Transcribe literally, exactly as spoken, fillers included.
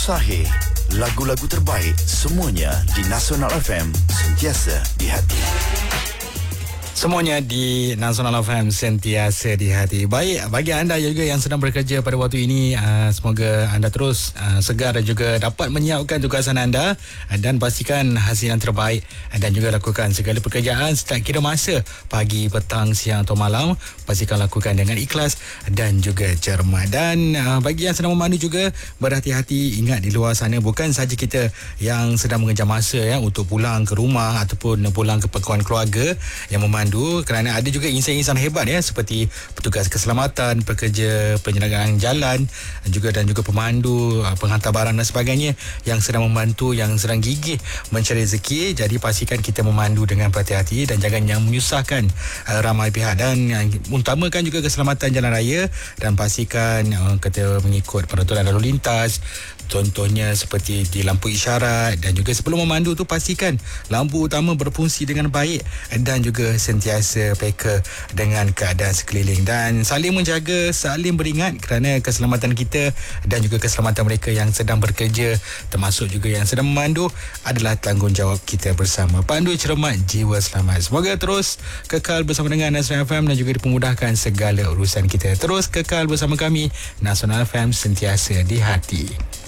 Sahih, lagu-lagu terbaik semuanya di Nasional F M, sentiasa di hati. Semuanya di Nasional F M, sentiasa di hati. Baik, bagi anda juga yang sedang bekerja pada waktu ini, uh, semoga anda terus uh, segar dan juga dapat menyiapkan tugasan anda uh, dan pastikan hasil yang terbaik uh, dan juga lakukan segala pekerjaan tak kira masa, pagi, petang, siang atau malam. Pastikan lakukan dengan ikhlas dan juga cermat. Dan uh, bagi yang sedang memandu juga, berhati-hati. Ingat, di luar sana bukan saja kita yang sedang mengejar masa ya untuk pulang ke rumah ataupun pulang ke pangkuan keluarga yang memandu, kerana ada juga insan-insan hebat ya, seperti petugas keselamatan, pekerja penyelenggaraan jalan juga dan juga pemandu, penghantar barang dan sebagainya yang sedang membantu, yang sedang gigih mencari rezeki. Jadi pastikan kita memandu dengan berhati-hati dan jangan yang menyusahkan uh, ramai pihak, dan uh, utamakan juga keselamatan jalan raya dan pastikan uh, kita mengikut peraturan lalu lintas. Contohnya seperti di lampu isyarat, dan juga sebelum memandu tu pastikan lampu utama berfungsi dengan baik dan juga sentiasa peka dengan keadaan sekeliling, dan saling menjaga, saling beringat, kerana keselamatan kita dan juga keselamatan mereka yang sedang bekerja, termasuk juga yang sedang memandu, adalah tanggungjawab kita bersama. Pandu cermat, jiwa selamat. Semoga terus kekal bersama dengan Nasional F M dan juga dipermudahkan segala urusan kita. Terus kekal bersama kami, Nasional F M, sentiasa di hati.